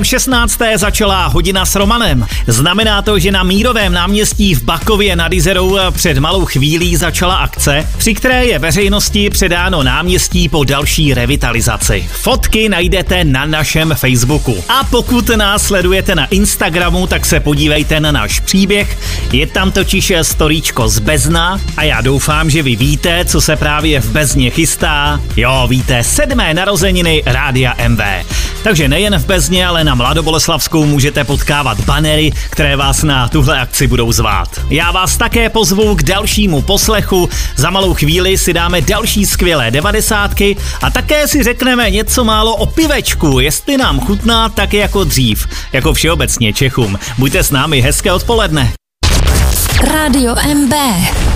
16. začala hodina s Romanem. Znamená to, že na Mírovém náměstí v Bakově nad Jizerou před malou chvílí začala akce, při které je veřejnosti předáno náměstí po další revitalizaci. Fotky najdete na našem Facebooku. A pokud nás sledujete na Instagramu, tak se podívejte na náš příběh. Je tam totiž storíčko z Bezna a já doufám, že vy víte, co se právě v Bezně chystá. Jo, víte, 7. narozeniny Rádia MV. Takže nejen v Bezně, ale na Mladoboleslavskou můžete potkávat banery, které vás na tuhle akci budou zvát. Já vás také pozvu k dalšímu poslechu. Za malou chvíli si dáme další skvělé 90ky a také si řekneme něco málo o pivečku, jestli nám chutná tak jako dřív, jako všeobecně Čechům. Buďte s námi, hezké odpoledne. Rádio MB.